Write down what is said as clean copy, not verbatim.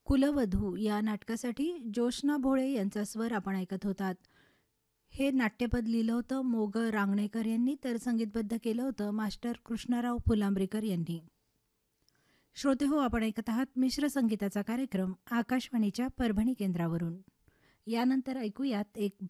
कुलवधू या नाटकासाठी जोशना भोळे यांचा स्वर आपण ऐकत होतात. हे नाट्यपद लिहिलं होतं मोग रांगणेकर यांनी, तर संगीतबद्ध केलं होतं मास्टर कृष्णराव फुलांब्रीकर यांनी. श्रोते हो, आपण ऐकत आहात मिश्र संगीताचा कार्यक्रम आकाशवाणीच्या परभणी केंद्रावरून. यानंतर ऐकूयात एक